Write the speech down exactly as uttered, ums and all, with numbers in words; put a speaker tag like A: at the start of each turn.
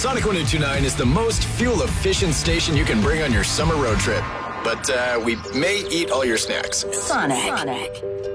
A: Sonic one oh two nine is the most fuel-efficient station you can bring on your summer road trip. But uh, we may eat all your snacks.
B: Sonic. Sonic.